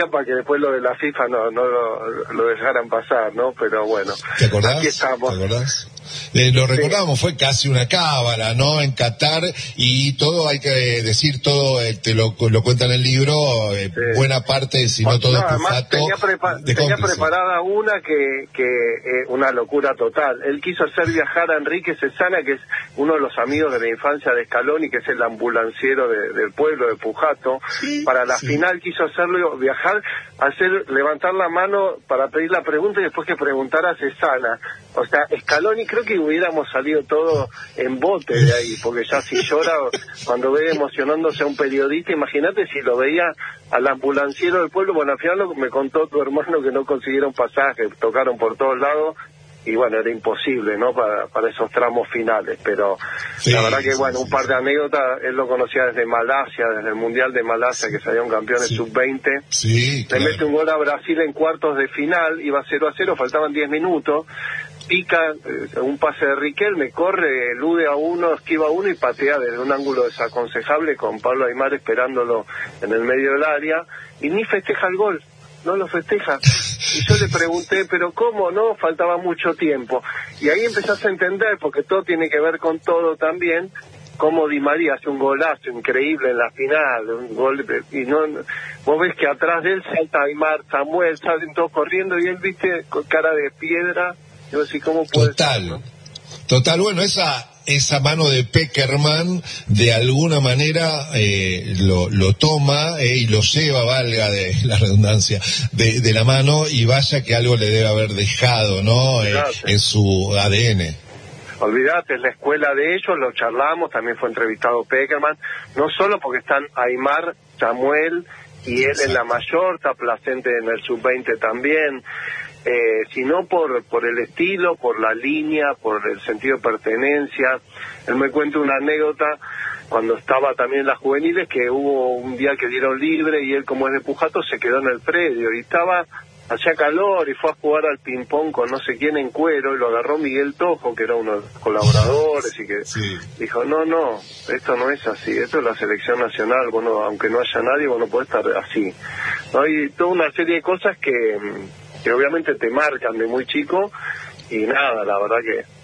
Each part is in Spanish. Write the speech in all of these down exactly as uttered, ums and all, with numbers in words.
para que después lo de la FIFA no, no lo, lo dejaran pasar, ¿no? Pero bueno, ¿te acordás? aquí estamos. ¿Te acordás? Eh, lo recordamos, sí. Fue casi una cábala, ¿no? En Qatar, y todo, hay que decir, todo, eh, te lo, lo cuenta en el libro, eh, sí. Buena parte, si no todo, no, Pujato. Tenía, prepa tenía preparada una que, que eh, una locura total. Él quiso hacer viajar a Enrique Cesana, que es uno de los amigos de la infancia de Scaloni, que es el ambulanciero de, del pueblo de Pujato. Sí, para la sí. final quiso hacerlo viajar, hacer levantar la mano para pedir la pregunta y después que preguntara a Cesana. O sea, Scaloni, creo que hubiéramos salido todo en bote de ahí, porque ya si llora cuando ve emocionándose a un periodista, imagínate si lo veía al ambulanciero del pueblo. Bueno, al final lo, me contó tu hermano que no consiguieron pasaje, tocaron por todos lados, y bueno, era imposible, ¿no?, para, para esos tramos finales, pero sí, la verdad que, sí, bueno, sí, un par de anécdotas. Él lo conocía desde Malasia, desde el Mundial de Malasia, que salieron campeones sí. sub veinte, sí, claro. Le mete un gol a Brasil en cuartos de final, iba cero a cero, faltaban diez minutos, pica, eh, un pase de Riquelme, corre, elude a uno, esquiva a uno y patea desde un ángulo desaconsejable con Pablo Aimar esperándolo en el medio del área, y ni festeja el gol, no lo festeja. Y yo le pregunté, pero ¿cómo? No, faltaba mucho tiempo. Y ahí empezás a entender, porque todo tiene que ver con todo también, cómo Di María hace un golazo increíble en la final, un gol, y no, vos ves que atrás de él salta Aimar, Samuel, salen todos corriendo, y él, viste, con cara de piedra. Yo decía, ¿cómo puede Total, ser, ¿no? Total, bueno, esa esa mano de Pekerman de alguna manera eh, lo, lo toma eh, y lo lleva, valga de la redundancia, de, de la mano, y vaya que algo le debe haber dejado, ¿no?, eh, en su A D N. Olvídate, es la escuela de ellos, lo charlamos, también fue entrevistado Pekerman, no solo porque están Aimar, Samuel y él en la mayor, está Placente en el sub veinte también, eh, sino por por el estilo, por la línea, por el sentido de pertenencia. Él me cuenta una anécdota cuando estaba también en las juveniles, que hubo un día que dieron libre y él, como es de Pujato, se quedó en el predio y estaba, hacía calor, y fue a jugar al ping-pong con no sé quién en cuero, y lo agarró Miguel Tojo, que era uno de los colaboradores, y que sí. dijo, no, no, esto no es así, esto es la selección nacional, bueno, aunque no haya nadie, vos no podés estar así, ¿no? Y toda una serie de cosas que, que obviamente te marcan de muy chico, y nada, la verdad que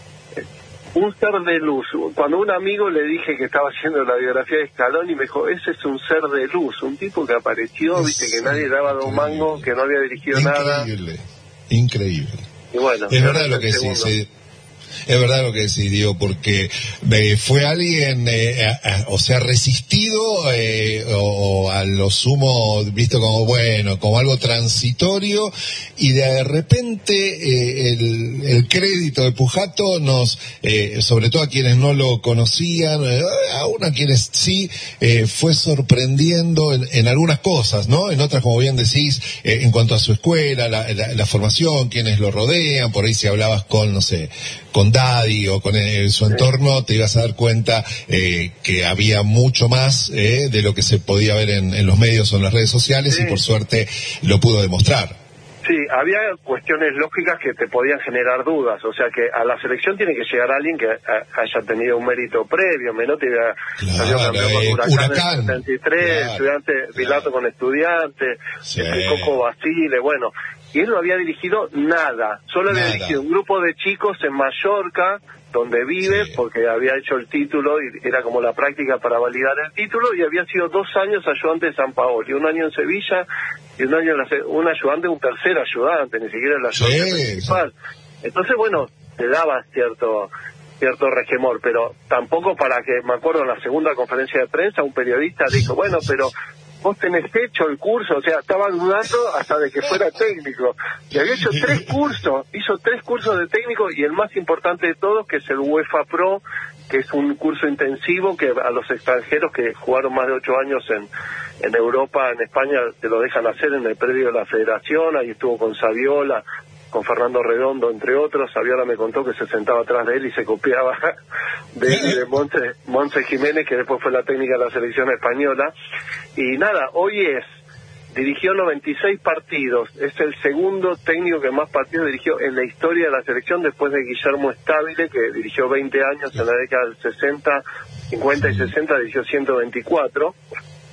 un ser de luz. Cuando un amigo le dije que estaba haciendo la biografía de Scaloni, me dijo, ese es un ser de luz, un tipo que apareció, es viste, que nadie daba de un mango, que no había dirigido increíble, nada. Increíble, increíble. Y bueno, es verdad lo que sí, sí. Es verdad lo que decís, Diego, porque eh, fue alguien, eh, a, a, o sea, resistido eh, o, o a lo sumo visto como, bueno, como algo transitorio, y de repente eh, el, el crédito de Pujato nos, eh, sobre todo a quienes no lo conocían, eh, aún a quienes sí, eh, fue sorprendiendo en, en algunas cosas, ¿no? En otras, como bien decís, eh, en cuanto a su escuela, la, la, la formación, quienes lo rodean, por ahí si hablabas con, no sé, con Daddy o con el, su entorno, te ibas a dar cuenta eh, que había mucho más eh, de lo que se podía ver en, en los medios o en las redes sociales, sí. Y por suerte lo pudo demostrar. Sí, había cuestiones lógicas que te podían generar dudas, o sea que a la selección tiene que llegar alguien que a, haya tenido un mérito previo. Menotti había salido claro, campeón con eh, Huracán, Huracán en el setenta y tres, claro, estudiante, claro. Pilato con Estudiantes, sí. este, Coco Basile, bueno, y él no había dirigido nada, solo nada. había dirigido un grupo de chicos en Mallorca, donde vive, sí. porque había hecho el título y era como la práctica para validar el título, y había sido dos años ayudante de San Paolo, un año en Sevilla y un año en la, un ayudante, un tercer ayudante, ni siquiera el ayudante sí, principal. Sí. Entonces, bueno, te daba cierto cierto resquemor, pero tampoco para que, me acuerdo en la segunda conferencia de prensa, un periodista dijo, bueno, pero vos tenés hecho el curso, o sea, estaba dudando hasta de que fuera técnico, y había hecho tres cursos, hizo tres cursos de técnico, y el más importante de todos, que es el UEFA Pro, que es un curso intensivo que a los extranjeros que jugaron más de ocho años en, en Europa, en España, te lo dejan hacer en el predio de la Federación. Ahí estuvo con Saviola, con Fernando Redondo, entre otros. Saviola me contó que se sentaba atrás de él y se copiaba de, de Monse, Monse Jiménez, que después fue la técnica de la selección española. Y nada, hoy es, dirigió noventa y seis partidos, es el segundo técnico que más partidos dirigió en la historia de la selección, después de Guillermo Stabile, que dirigió veinte años en la década del sesenta, cincuenta y sesenta, dirigió ciento veinticuatro.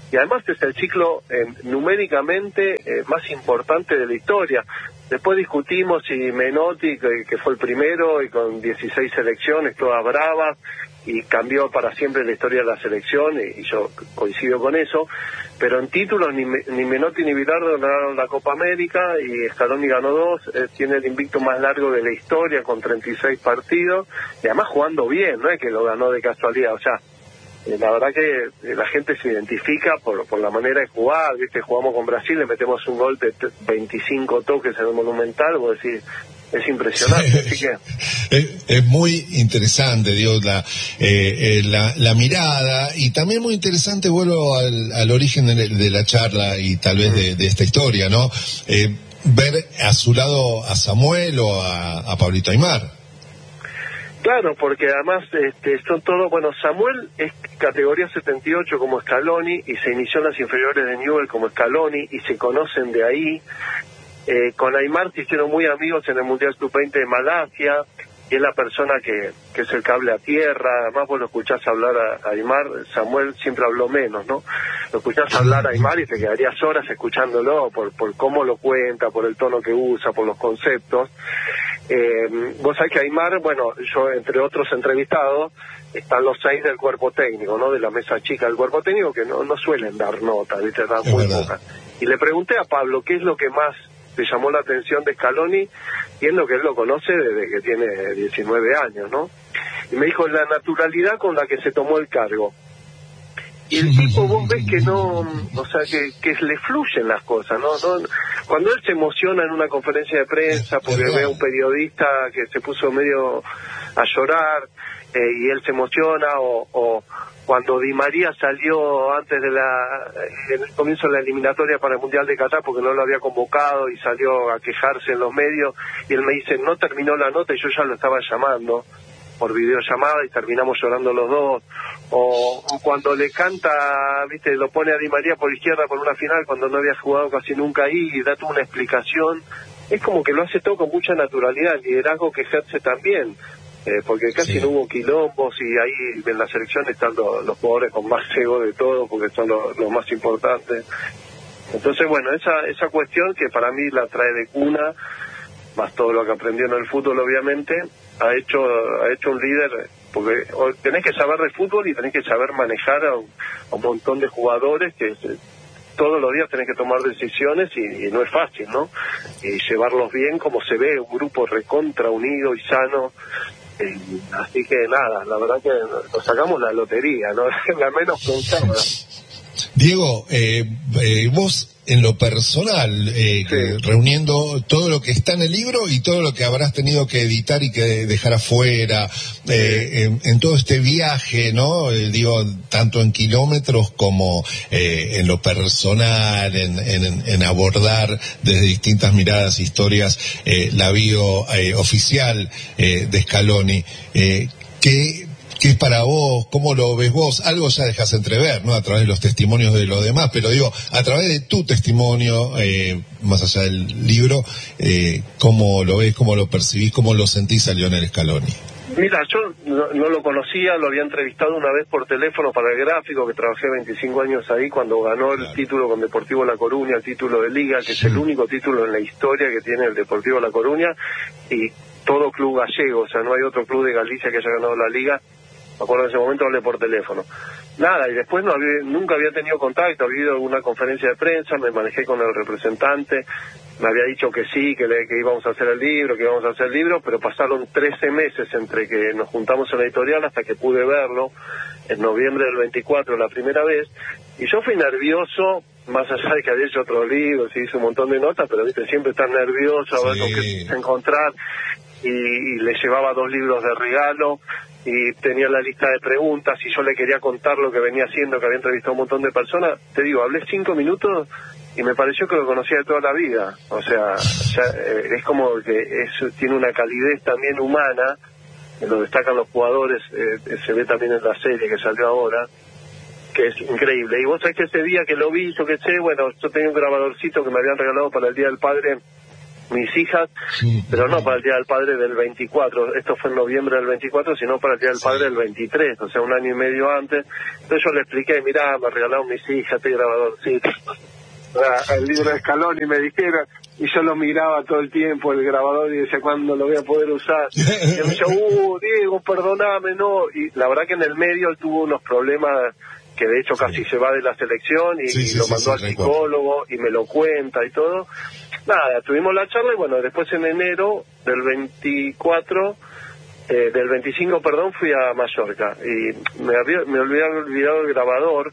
y además es el ciclo eh, numéricamente eh, más importante de la historia. Después discutimos si Menotti, que, que fue el primero y con dieciséis selecciones, todas bravas, y cambió para siempre la historia de la selección, y, y yo coincido con eso, pero en títulos ni, ni Menotti ni Bilardo ganaron la Copa América, y Scaloni ganó dos, eh, tiene el invicto más largo de la historia con treinta y seis partidos, y además jugando bien, no es que lo ganó de casualidad, o sea, eh, la verdad que la gente se identifica por, por la manera de jugar, viste, jugamos con Brasil, le metemos un gol de veinticinco toques en el Monumental, vos decís, es impresionante, así que es, es muy interesante, digo, la, eh, eh, la la mirada, y también muy interesante, vuelvo al, al origen de, de la charla y tal vez de, de esta historia, ¿no? Eh, ver a su lado a Samuel o a, a Pablito Aimar. Claro, porque además este, son todos, bueno, Samuel es categoría setenta y ocho como Scaloni, y se inició en las inferiores de Newell como Scaloni, y se conocen de ahí. Eh, con Aimar se hicieron muy amigos en el Mundial sub veinte de Malasia, y es la persona que, que es el cable a tierra. Además vos lo escuchás hablar a, a Aimar, Samuel siempre habló menos, ¿no? Lo escuchás hablar a Aimar y te quedarías horas escuchándolo por, por cómo lo cuenta, por el tono que usa, por los conceptos. Eh, vos sabés que Aimar, bueno, yo entre otros entrevistados, están los seis del cuerpo técnico, ¿no? De la mesa chica del cuerpo técnico, que no, no suelen dar nota, ¿viste? Dan muy poca. Y le pregunté a Pablo qué es lo que más le llamó la atención de Scaloni, y es lo que él lo conoce desde que tiene diecinueve años, ¿no? Y me dijo la naturalidad con la que se tomó el cargo. Y el tipo, vos ves que no, o sea, que, que le fluyen las cosas, ¿no? no Cuando él se emociona en una conferencia de prensa porque ve a un periodista que se puso medio a llorar, eh, y él se emociona, o, o cuando Di María salió antes de la, en el comienzo de la eliminatoria para el Mundial de Qatar porque no lo había convocado y salió a quejarse en los medios, y él me dice, no terminó la nota y yo ya lo estaba llamando por videollamada y terminamos llorando los dos. O, o cuando le canta, viste, lo pone a Di María por izquierda por una final cuando no había jugado casi nunca ahí, y da toda una explicación. Es como que lo hace todo con mucha naturalidad, el liderazgo que ejerce también, eh, porque casi sí. no hubo quilombos, y ahí en la selección están los, los jugadores con más ego de todo, porque son los, los más importantes. Entonces, bueno, esa esa cuestión que para mí la trae de cuna, más todo lo que aprendió en el fútbol, obviamente, ha hecho ha hecho un líder, porque tenés que saber de fútbol y tenés que saber manejar a un, a un montón de jugadores que se, todos los días tenés que tomar decisiones, y, y no es fácil, ¿no? Y llevarlos bien, como se ve, un grupo recontra unido y sano. Eh, así que nada, la verdad que nos sacamos la lotería, ¿no? La menos pensada. Diego, eh, eh, vos en lo personal, eh, sí. reuniendo todo lo que está en el libro y todo lo que habrás tenido que editar y que dejar afuera, eh, en, en todo este viaje, ¿no? Eh, digo, tanto en kilómetros como eh, en lo personal, en, en, en abordar desde distintas miradas, historias, eh, la bio eh, oficial eh, de Scaloni, eh, que ¿qué es para vos? ¿Cómo lo ves vos? Algo ya dejas entrever, ¿no? A través de los testimonios de los demás, pero digo, a través de tu testimonio, eh, más allá del libro, eh, ¿cómo lo ves, cómo lo percibís, cómo lo sentís a Lionel Scaloni? Mira, yo no, no lo conocía, lo había entrevistado una vez por teléfono para el gráfico, que trabajé veinticinco años ahí, cuando ganó el claro. título con Deportivo La Coruña, el título de Liga, que sí. es el único título en la historia que tiene el Deportivo La Coruña, y todo club gallego, o sea, no hay otro club de Galicia que haya ganado la Liga. Me acuerdo en ese momento hablé por teléfono. Nada, y después no había, nunca había tenido contacto, había ido a alguna conferencia de prensa, me manejé con el representante, me había dicho que sí, que, le, que íbamos a hacer el libro, que íbamos a hacer el libro, pero pasaron trece meses entre que nos juntamos en la editorial hasta que pude verlo, en noviembre del veinticuatro, la primera vez, y yo fui nervioso, más allá de que había hecho otros libros, y hice un montón de notas, pero viste, siempre tan nervioso a ver sí. con qué encontrar, y, y le llevaba dos libros de regalo, y tenía la lista de preguntas, y yo le quería contar lo que venía haciendo, que había entrevistado a un montón de personas. Te digo, hablé cinco minutos y me pareció que lo conocía de toda la vida. O sea, ya, eh, es como que es, tiene una calidez también humana, lo destacan los jugadores, eh, se ve también en la serie que salió ahora, que es increíble. Y vos sabés que ese día que lo vi, yo que sé, bueno, yo tenía un grabadorcito que me habían regalado para el Día del Padre mis hijas, sí, pero no para el Día del Padre del veinticuatro, esto fue en noviembre del veinticuatro, sino para el Día del Padre del veintitrés, o sea, un año y medio antes. Entonces yo le expliqué, mirá, me regalaron mis hijas, este grabadorcito, el libro de Scaloni, me dijeron, y yo lo miraba todo el tiempo, el grabador, y decía, ¿cuándo lo voy a poder usar? Y él me decía, uh, Diego, perdóname, no. Y la verdad que en el medio él tuvo unos problemas, que de hecho casi sí. se va de la selección, y, sí, sí, y lo sí, mandó sí, al psicólogo, y me lo cuenta y todo. Nada, tuvimos la charla, y bueno, después en enero del veinticuatro, eh, del veinticinco, perdón, fui a Mallorca, y me había, me había olvidado el grabador.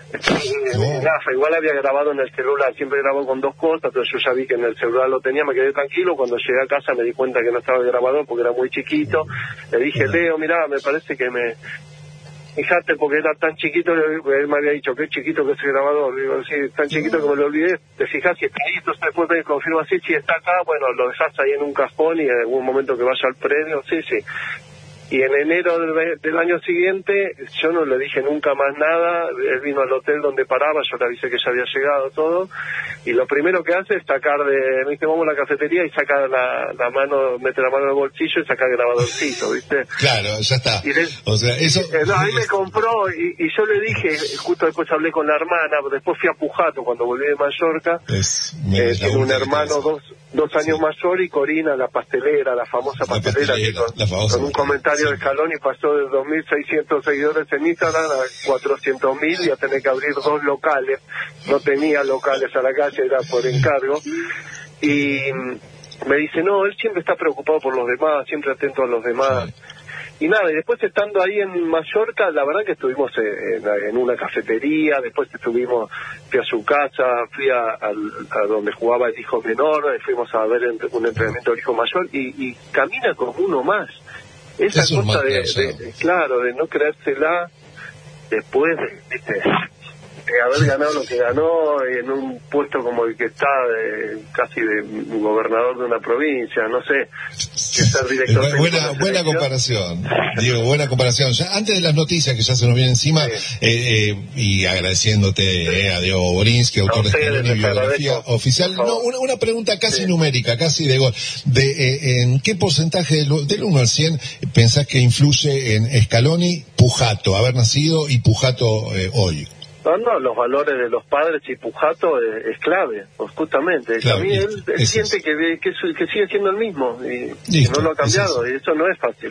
No. Rafa, igual había grabado en el celular, siempre grabo con dos cosas, pero yo ya vi que en el celular lo tenía, me quedé tranquilo. Cuando llegué a casa me di cuenta que no estaba el grabador porque era muy chiquito. Le dije, Leo, mirá, me parece que me... Fíjate, porque era tan chiquito, él me había dicho, qué chiquito que es el grabador. Digo, sí, tan chiquito que me lo olvidé. Te fijas si está ahí, entonces después me confirma, sí, si está acá, bueno, lo dejas ahí en un cajón y en algún momento que vaya al predio, sí, sí. Y en enero del, del año siguiente, yo no le dije nunca más nada. Él vino al hotel donde paraba, yo le avisé que ya había llegado todo, y lo primero que hace es sacar de, me dice, vamos a la cafetería, y saca la, la mano, mete la mano en el bolsillo y saca el grabadorcito, ¿viste? Claro, ya está. Y le, o sea, eso... Eh, no, ahí me compró, y, y yo le dije, justo después hablé con la hermana, después fui a Pujato cuando volví de Mallorca, es, eh, tiene un hermano dos, dos años sí. mayor, y Corina, la pastelera, la famosa pastelera, la pastelera que con, la famosa con un comentario sí. de Scaloni pasó de dos mil seiscientos seguidores en Instagram a cuatrocientos mil, y a tener que abrir dos locales. No tenía locales a la calle, era por encargo. Y me dice, no, él siempre está preocupado por los demás, siempre atento a los demás. Sí. Y nada, y después estando ahí en Mallorca, la verdad que estuvimos en, en una cafetería, después estuvimos, fui a su casa, fui a, a, a donde jugaba el hijo menor, fuimos a ver un entrenamiento del hijo mayor, y, y camina como uno más. Esa es cosa de, de, de, claro, de no creérsela después de, de, de haber ganado lo que ganó en un puesto como el que está, de, casi de gobernador de una provincia, no sé, que ser director de buena buena comparación, Diego, buena comparación. Ya antes de las noticias que ya se nos vienen encima, sí. eh, eh, y agradeciéndote eh, a Diego Borinsky, autor de Scaloni, biografía oficial. No, una, una pregunta casi sí. numérica, casi de gol. De, eh, ¿En qué porcentaje del, del uno al cien pensás que influye en Scaloni Pujato, haber nacido, y Pujato eh, hoy? No, no, los valores de los padres, y Pujato es, es clave, pues justamente. Claro, a mí él, él siente que, que, que sigue siendo el mismo, y, y no lo ha cambiado, y eso no es fácil.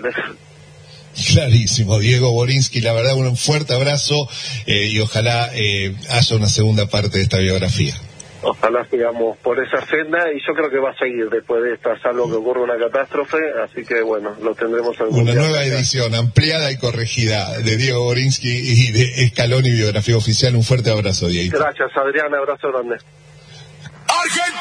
Clarísimo, Diego Borinsky, la verdad, un fuerte abrazo, eh, y ojalá eh, haya una segunda parte de esta biografía. Ojalá sigamos por esa senda, y yo creo que va a seguir después de esta, salvo que ocurra una catástrofe, así que bueno, lo tendremos algún Una día nueva acá. Edición, ampliada y corregida, de Diego Borinsky y de Scaloni, biografía oficial. Un fuerte abrazo, Diego. Gracias, Adrián, abrazo grande. Argentina.